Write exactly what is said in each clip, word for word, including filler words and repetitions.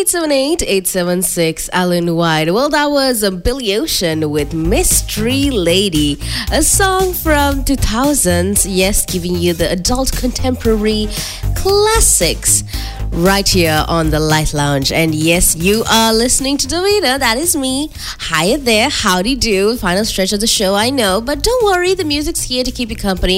eight seven eight, eight seven six, Alan White. Well, that was a Billy Ocean with Mystery Lady, a song from two thousands. Yes, giving you the adult contemporary classics right here on the Light Lounge. And yes, you are listening to Davina. That is me. Hi there. Howdy do. Final stretch of the show, I know. But don't worry, the music's here to keep you company.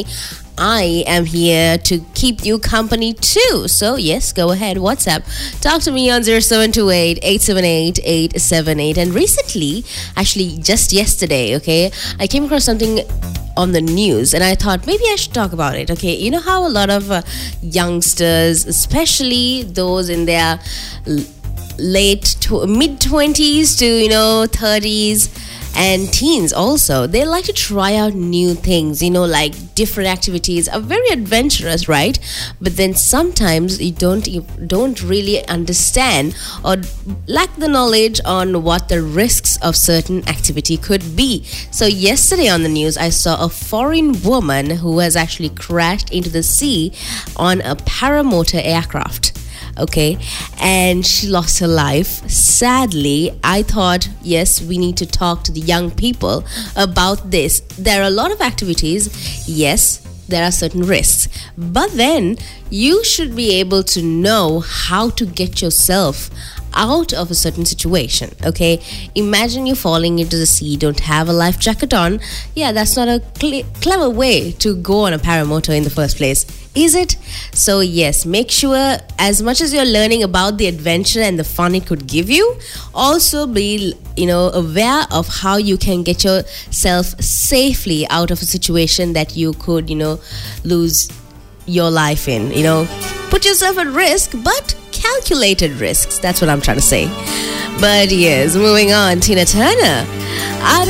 I am here to keep you company too. So yes, go ahead, WhatsApp. Talk to me on zero seven two eight, eight seven eight, eight seven eight. And recently, actually just yesterday, okay, I came across something on the news and I thought maybe I should talk about it. Okay, you know how a lot of uh, youngsters, especially those in their l- late to mid twenties to, you know, thirties, and teens also, they like to try out new things, you know, like different activities are very adventurous, right? But then sometimes you don't you don't really understand or lack the knowledge on what the risks of certain activity could be. So yesterday on the news, I saw a foreign woman who has actually crashed into the sea on a paramotor aircraft. Okay, and she lost her life. Sadly, I thought, yes, we need to talk to the young people about this. There are a lot of activities, yes, there are certain risks, but then you should be able to know how to get yourself out of a certain situation. Okay, imagine you falling into the sea, don't have a life jacket on. Yeah, that's not a cle- clever way to go on a paramotor in the first place, is it? So yes, make sure as much as you're learning about the adventure and the fun it could give you, also be, you know, aware of how you can get yourself safely out of a situation that you could, you know, lose your life in. You know, put yourself at risk, but calculated risks. That's what I'm trying to say. But yes, moving on, Tina Turner. I